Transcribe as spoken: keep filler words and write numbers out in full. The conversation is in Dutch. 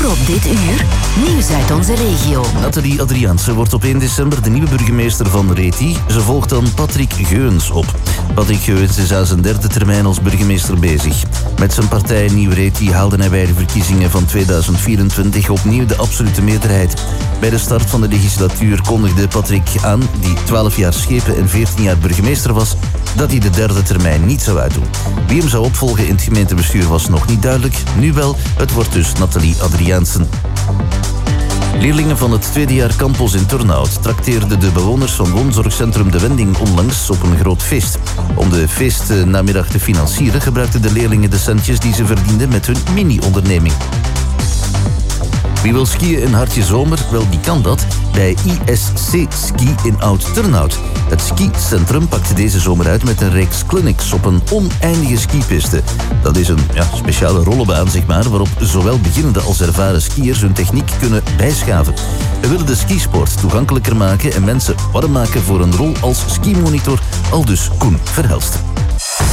Op dit uur, nieuws uit onze regio. Nathalie Adriaanse wordt op één december de nieuwe burgemeester van Reti. Ze volgt dan Patrick Geuns op. Patrick Geuns is aan zijn derde termijn als burgemeester bezig. Met zijn partij Nieuw Reti haalde hij bij de verkiezingen van tweeduizend vierentwintig opnieuw de absolute meerderheid. Bij de start van de legislatuur kondigde Patrick aan, die twaalf jaar schepen en veertien jaar burgemeester was, dat hij de derde termijn niet zou uitdoen. Wie hem zou opvolgen in het gemeentebestuur was nog niet duidelijk. Nu wel, het wordt dus Nathalie Adriaansen. Leerlingen van het tweede jaar Campos in Turnhout trakteerden de bewoners van woonzorgcentrum De Wending onlangs op een groot feest. Om de feestnamiddag te financieren gebruikten de leerlingen de centjes die ze verdienden met hun mini-onderneming. Wie wil skiën in Hartje Zomer? Wel, die kan dat bij I S C Ski in Oud-Turnhout. Het skicentrum pakte deze zomer uit met een reeks clinics op een oneindige skipiste. Dat is een ja, speciale rollenbaan, zeg maar, waarop zowel beginnende als ervaren skiers hun techniek kunnen bijschaven. We willen de skisport toegankelijker maken en mensen warm maken voor een rol als skimonitor, aldus Koen Verhelst.